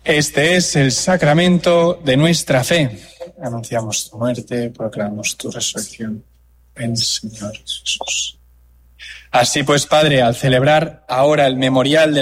Este es el sacramento de nuestra fe. Anunciamos tu muerte, proclamamos tu resurrección. Ven, Señor Jesús. Así pues, Padre, al celebrar ahora el memorial de